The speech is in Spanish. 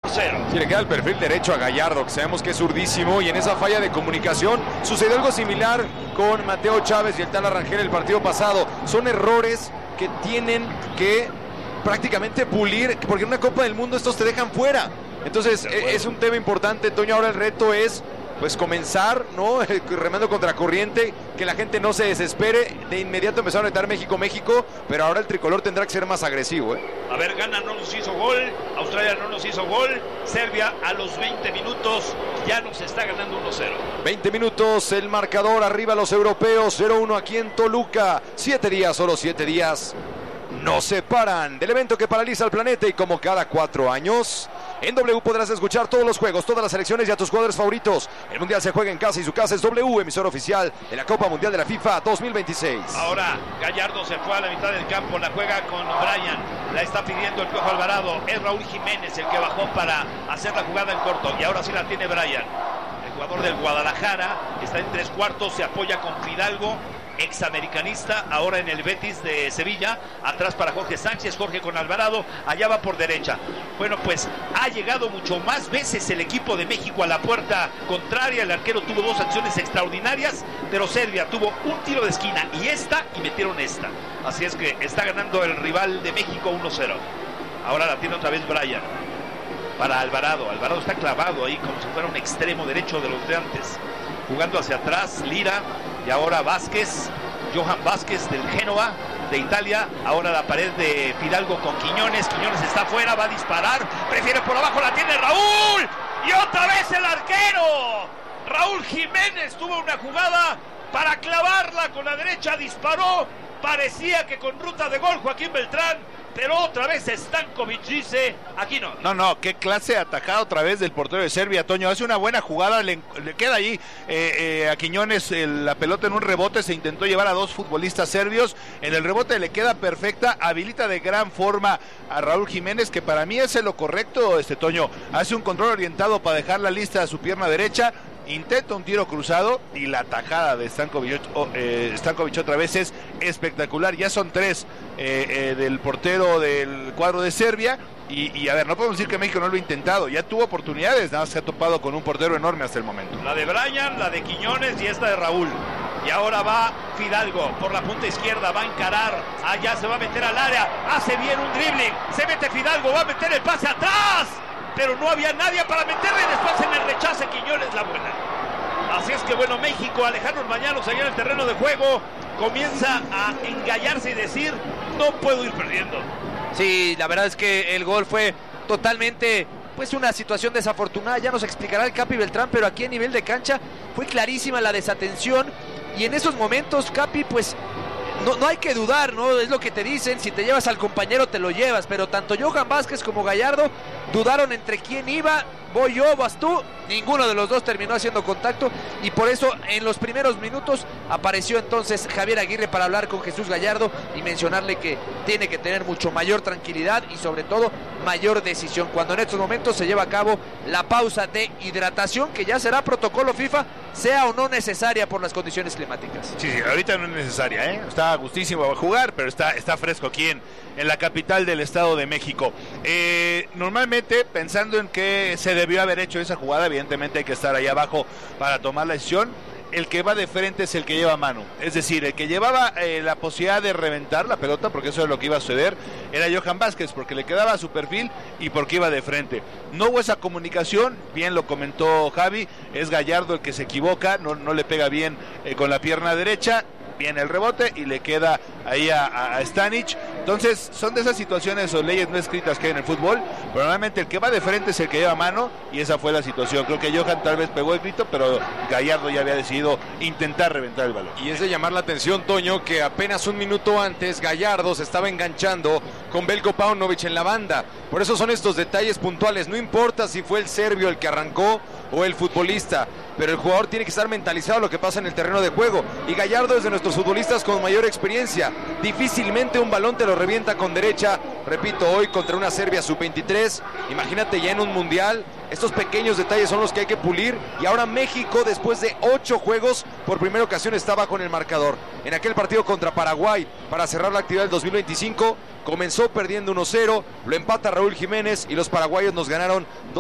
Sí, le queda el perfil derecho a Gallardo, que sabemos que es zurdísimo, y en esa falla de comunicación sucedió algo similar con Mateo Chávez y el Tala Rangel el partido pasado. Son errores que tienen que prácticamente pulir, porque en una Copa del Mundo estos te dejan fuera. Entonces es un tema importante, Toño. Ahora el reto es pues comenzar, ¿no? Remando contra corriente, que la gente no se desespere. De inmediato empezaron a gritar México, pero ahora el tricolor tendrá que ser más agresivo, ¿eh? A ver, Ghana no nos hizo gol, Australia no nos hizo gol, Serbia a los 20 minutos ya nos está ganando 1-0. 20 minutos, el marcador, arriba los europeos, 0-1 aquí en Toluca. 7 días, solo 7 días nos separan del evento que paraliza al planeta, y como cada 4 años, en W podrás escuchar todos los juegos, todas las selecciones y a tus jugadores favoritos. El Mundial se juega en casa y su casa es W, emisor oficial de la Copa Mundial de la FIFA 2026. Ahora Gallardo se fue a la mitad del campo, la juega con Bryan, la está pidiendo el Piojo Alvarado. Es Raúl Jiménez el que bajó para hacer la jugada en corto, y ahora sí la tiene Bryan. El jugador del Guadalajara está en 3/4, se apoya con Fidalgo, examericanista, ahora en el Betis de Sevilla. Atrás para Jorge Sánchez, Jorge con Alvarado, allá va por derecha. Bueno, pues ha llegado mucho más veces el equipo de México a la puerta contraria. El arquero tuvo 2 acciones extraordinarias, pero Serbia tuvo un tiro de esquina y metieron esta. Así es que está ganando el rival de México 1-0. Ahora la tiene otra vez Bryan para Alvarado. Alvarado está clavado ahí como si fuera un extremo derecho de los de antes. Jugando hacia atrás, Lira, y ahora Vázquez, Johan Vázquez del Génova de Italia. Ahora la pared de Fidalgo con Quiñones. Quiñones está afuera, va a disparar, prefiere por abajo, la tiene Raúl, y otra vez el arquero. Raúl Jiménez tuvo una jugada para clavarla con la derecha, disparó, parecía que con ruta de gol Joaquín Beltrán, pero otra vez Stankovic dice, aquí no. No, qué clase de atajada otra vez del portero de Serbia, Toño. Hace una buena jugada, le queda ahí a Quiñones la pelota en un rebote, se intentó llevar a 2 futbolistas serbios, en el rebote le queda perfecta, habilita de gran forma a Raúl Jiménez, que para mí es lo correcto, Toño. Hace un control orientado para dejar la lista a su pierna derecha, intenta un tiro cruzado, y la tajada de Stankovic otra vez es espectacular. Ya son 3 del portero del cuadro de Serbia, y a ver, no podemos decir que México no lo ha intentado, ya tuvo oportunidades, nada más se ha topado con un portero enorme hasta el momento. La de Bryan, la de Quiñones y esta de Raúl. Y ahora va Fidalgo por la punta izquierda, va a encarar, allá se va a meter al área, hace bien un dribbling, se mete Fidalgo, va a meter el pase atrás, pero no había nadie para meterle, después en el rechace Quiñones la buena. Así es que bueno, México, Alejandro Mañanos allá en el terreno de juego, comienza a engallarse y decir, no puedo ir perdiendo. Sí, la verdad es que el gol fue totalmente, pues, una situación desafortunada. Ya nos explicará el Capi Beltrán, pero aquí a nivel de cancha fue clarísima la desatención, y en esos momentos, Capi, pues no hay que dudar, ¿no? Es lo que te dicen, si te llevas al compañero te lo llevas, pero tanto Johan Vázquez como Gallardo dudaron entre quién iba, voy yo, vas tú, ninguno de los dos terminó haciendo contacto, y por eso en los primeros minutos apareció entonces Javier Aguirre para hablar con Jesús Gallardo y mencionarle que tiene que tener mucho mayor tranquilidad y sobre todo mayor decisión, cuando en estos momentos se lleva a cabo la pausa de hidratación, que ya será protocolo FIFA, sea o no necesaria por las condiciones climáticas. Sí, ahorita no es necesaria, está gustísimo a jugar, pero está fresco aquí en la capital del Estado de México. Normalmente, pensando en que se debió haber hecho esa jugada, evidentemente hay que estar ahí abajo para tomar la decisión. El que va de frente es el que lleva mano, es decir, el que llevaba la posibilidad de reventar la pelota, porque eso es lo que iba a suceder, era Johan Vázquez, porque le quedaba a su perfil y porque iba de frente. No hubo esa comunicación, bien lo comentó Javi, es Gallardo el que se equivoca, no le pega bien con la pierna derecha, viene el rebote y le queda ahí a Stanic. Entonces son de esas situaciones o leyes no escritas que hay en el fútbol, pero normalmente el que va de frente es el que lleva mano, y esa fue la situación. Creo que Johan tal vez pegó el grito, pero Gallardo ya había decidido intentar reventar el balón. Y es de llamar la atención, Toño, que apenas un minuto antes Gallardo se estaba enganchando con Veljko Paunovic en la banda. Por eso son estos detalles puntuales, no importa si fue el serbio el que arrancó o el futbolista, pero el jugador tiene que estar mentalizado a lo que pasa en el terreno de juego, y Gallardo es de nuestros futbolistas con mayor experiencia. Difícilmente un balón te lo revienta con derecha, repito, hoy contra una Serbia sub-23, imagínate ya en un mundial. Estos pequeños detalles son los que hay que pulir, y ahora México, después de 8 juegos, por primera ocasión está bajo en el marcador. En aquel partido contra Paraguay, para cerrar la actividad del 2025, comenzó perdiendo 1-0, lo empata Raúl Jiménez y los paraguayos nos ganaron